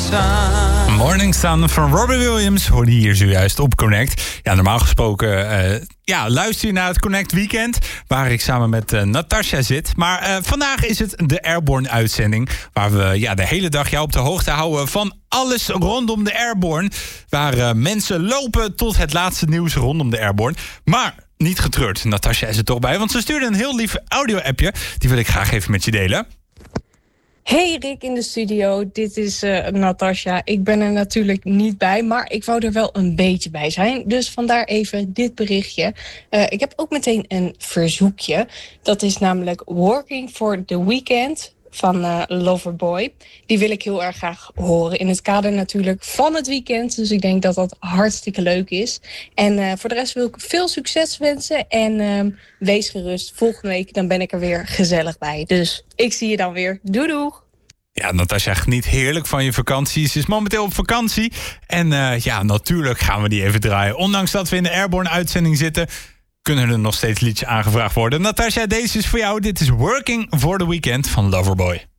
Morning Sun van Robbie Williams hoorde hier zojuist op Connect. Ja, normaal gesproken luister je naar het Connect Weekend, waar ik samen met Natasja zit. Maar vandaag is het de Airborne uitzending, waar we de hele dag jou op de hoogte houden van alles rondom de Airborne. Waar mensen lopen tot het laatste nieuws rondom de Airborne. Maar niet getreurd, Natasja is er toch bij, want ze stuurde een heel lief audio-appje. Die wil ik graag even met je delen. Hey Rick in de studio, dit is Natasja. Ik ben er natuurlijk niet bij, maar ik wou er wel een beetje bij zijn. Dus vandaar even dit berichtje. Ik heb ook meteen een verzoekje. Dat is namelijk Working for the Weekend van Loverboy. Die wil ik heel erg graag horen. In het kader natuurlijk van het weekend. Dus ik denk dat dat hartstikke leuk is. En voor de rest wil ik veel succes wensen. En wees gerust. Volgende week dan ben ik er weer gezellig bij. Dus ik zie je dan weer. Doei doeg! Ja, Natasja geniet heerlijk van je vakantie. Ze is momenteel op vakantie. En natuurlijk gaan we die even draaien. Ondanks dat we in de Airborne uitzending zitten, kunnen er nog steeds liedjes aangevraagd worden. Natasja, deze is voor jou. Dit is Working for the Weekend van Loverboy.